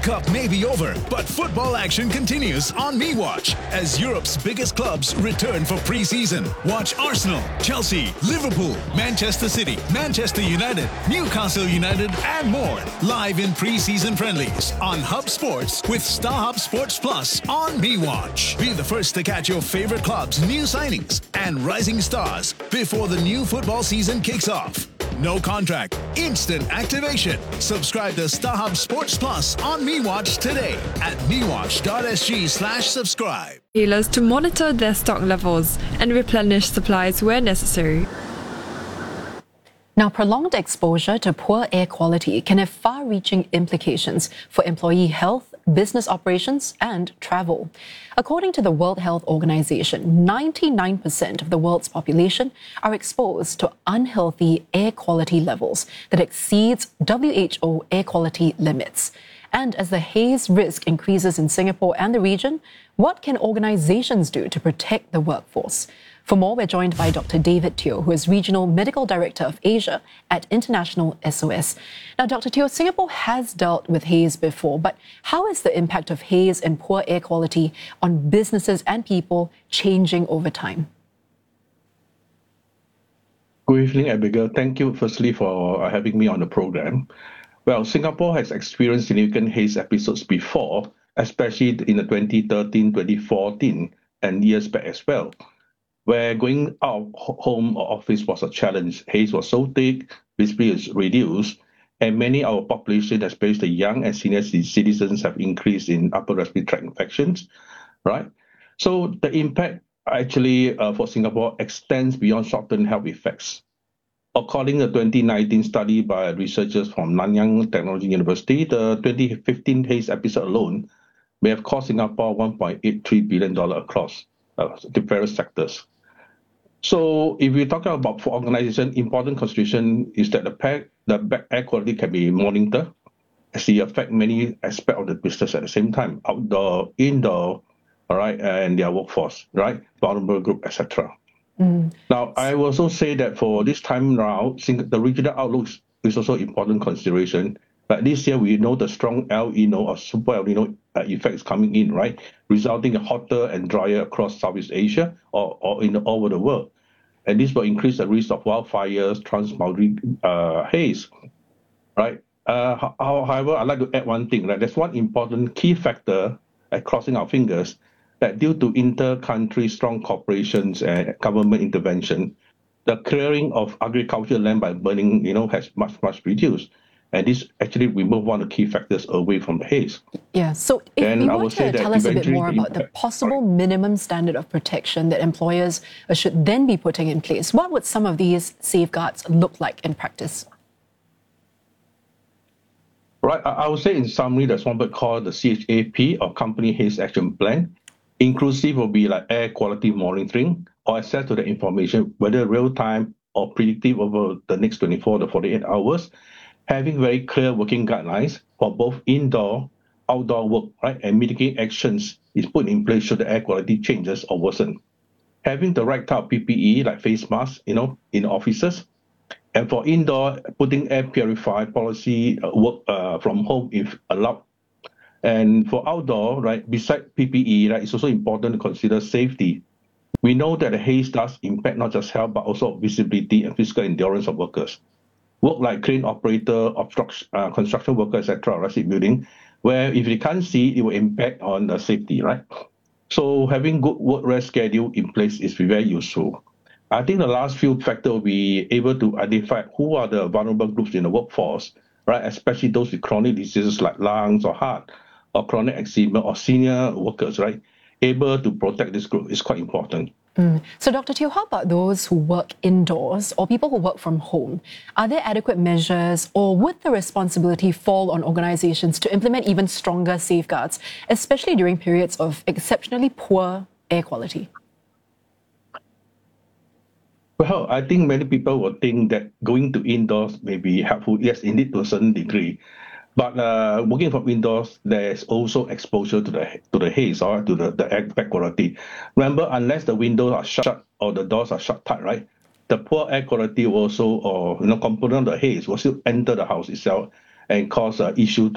Cup may be over, but football action continues on MeWatch as Europe's biggest clubs return for pre-season. Watch Arsenal, Chelsea, Liverpool, Manchester City, Manchester United, Newcastle United, and more live in pre-season friendlies on Hub Sports with StarHub Sports Plus on MeWatch. Be the first to catch your favorite clubs' new signings and rising stars before the new football season kicks off. No contract, instant activation. Subscribe to StarHub Sports Plus on MeWatch today at mewatch.sg/subscribe. Retailers to monitor their stock levels and replenish supplies where necessary. Now, prolonged exposure to poor air quality can have far-reaching implications for employee health, business operations, and travel. According to the World Health Organization, 99% of the world's population are exposed to unhealthy air quality levels that exceeds WHO air quality limits. And as the haze risk increases in Singapore and the region, what can organizations do to protect the workforce? For more, we're joined by Dr. David Teo, who is Regional Medical Director of Asia at International SOS. Now, Dr. Teo, Singapore has dealt with haze before, but how is the impact of haze and poor air quality on businesses and people changing over time? Good evening, Abigail. Thank you, firstly, for having me on the program. Well, Singapore has experienced significant haze episodes before, especially in the 2013, 2014, and years back as well, where going out of home or office was a challenge. Haze was so thick, visibility is reduced, and many of our population, especially the young and senior citizens, have increased in upper respiratory tract infections, right? So the impact actually for Singapore extends beyond short-term health effects. According to a 2019 study by researchers from Nanyang Technology University, the 2015 haze episode alone may have cost Singapore $1.83 billion across the various sectors. So if we're talking about for organization, important consideration is that the air quality can be monitored as it affect many aspects of the business at the same time, outdoor, indoor, all right, and their workforce, right, vulnerable group, etc. Now, I will also say that for this time around, the regional outlook is also important consideration. But this year, we know the strong El Nino or Super El Nino effects coming in, right, resulting in hotter and drier across Southeast Asia or all over the world. And this will increase the risk of wildfires, transboundary haze, right? However, I'd like to add one thing, right? There's one important key factor, crossing our fingers, that due to inter-country strong cooperations and government intervention, the clearing of agricultural land by burning, has much reduced. And this actually remove one of the key factors away from the haze. Yeah, so if you want to tell us a bit more about the possible minimum standard of protection that employers should then be putting in place, what would some of these safeguards look like in practice? Right, I would say in summary, there's one called the CHAP or Company Haze Action Plan. Inclusive will be like air quality monitoring or access to the information, whether real time or predictive over the next 24 to 48 hours. Having very clear working guidelines for both indoor, outdoor work, right, and mitigating actions is put in place should the air quality changes or worsen. Having the right type of PPE, like face masks, in offices. And for indoor, putting air purifier policy work from home if allowed. And for outdoor, right, besides PPE, right, it's also important to consider safety. We know that the haze does impact not just health, but also visibility and physical endurance of workers. Work like crane operator, construction worker, etc., right, building, where if you can't see, it will impact on the safety, right? So having good work rest schedule in place is very useful. I think the last few factors will be able to identify who are the vulnerable groups in the workforce, right, especially those with chronic diseases like lungs or heart, or chronic eczema, or senior workers, right, able to protect this group is quite important. So, Dr. Teo, how about those who work indoors or people who work from home? Are there adequate measures, or would the responsibility fall on organizations to implement even stronger safeguards, especially during periods of exceptionally poor air quality? Well, I think many people will think that going to indoors may be helpful. Yes, indeed, to a certain degree. But working from indoors, there's also exposure to the haze or to the air quality. Remember, unless the windows are shut or the doors are shut tight, right, the poor air quality also, or component of the haze will still enter the house itself and cause issue